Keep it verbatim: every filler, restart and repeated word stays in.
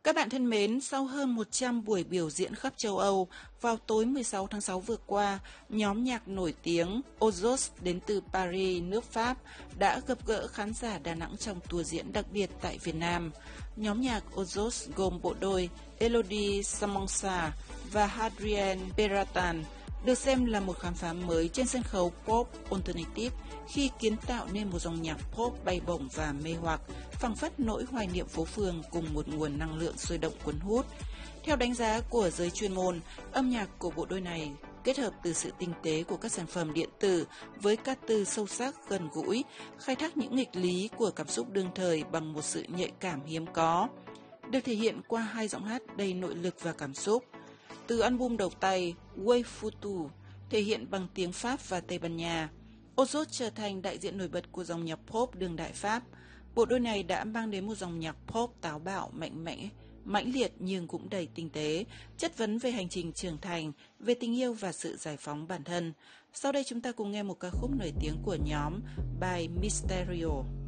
Các bạn thân mến, sau hơn một trăm buổi biểu diễn khắp châu Âu, vào tối mười sáu tháng sáu vừa qua, nhóm nhạc nổi tiếng Ozos đến từ Paris, nước Pháp đã gặp gỡ khán giả Đà Nẵng trong tour diễn đặc biệt tại Việt Nam. Nhóm nhạc Ozos gồm bộ đôi Elodie Samonsa và Hadrien Beratan, được xem là một khám phá mới trên sân khấu pop alternative khi kiến tạo nên một dòng nhạc pop bay bổng và mê hoặc, phảng phất nỗi hoài niệm phố phường cùng một nguồn năng lượng sôi động cuốn hút. Theo đánh giá của giới chuyên môn, âm nhạc của bộ đôi này kết hợp từ sự tinh tế của các sản phẩm điện tử với ca từ sâu sắc gần gũi, khai thác những nghịch lý của cảm xúc đương thời bằng một sự nhạy cảm hiếm có, được thể hiện qua hai giọng hát đầy nội lực và cảm xúc. Từ album đầu tay Way Futu thể hiện bằng tiếng Pháp và Tây Ban Nha, Ozos trở thành đại diện nổi bật của dòng nhạc pop đương đại Pháp. Bộ đôi này đã mang đến một dòng nhạc pop táo bạo, mạnh mẽ, mãnh liệt nhưng cũng đầy tinh tế, chất vấn về hành trình trưởng thành, về tình yêu và sự giải phóng bản thân. Sau đây chúng ta cùng nghe một ca khúc nổi tiếng của nhóm by Mysterio.